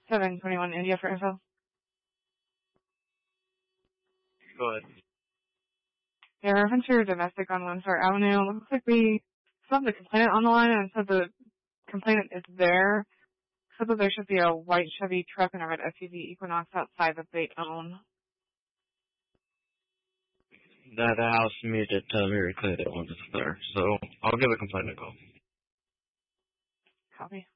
721 India for info. Go ahead. Yeah, reference to your domestic on Windsor Avenue. Looks like we still have the complainant on the line, and so the complainant is there. Except that there should be a white Chevy truck and a red SUV Equinox outside that they own. The house made it very clear that one is there, so I'll give a complainant a call. Copy.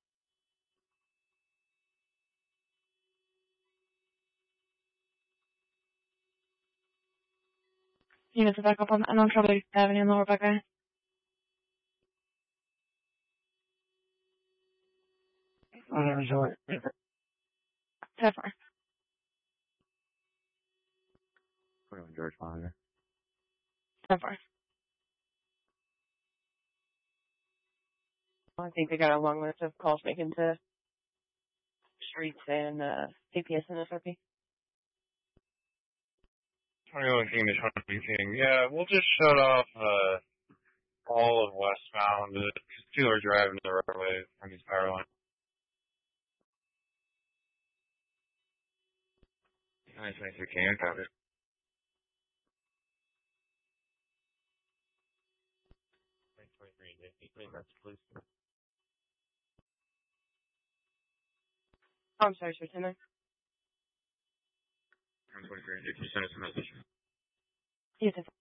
Units are back up on Trouble Avenue in Lower Buckeye. 10-4. 21 George Monitor. 10-4. I think they got a long list of calls making to streets and CPS and SRP. 21 King to 20 King. Yeah, we'll just shut off all of westbound. People are driving the roadway from these power lines. Nice, we can copy. I'm sorry, sir, 10-9. 23, if you send us a message. Yes, sir.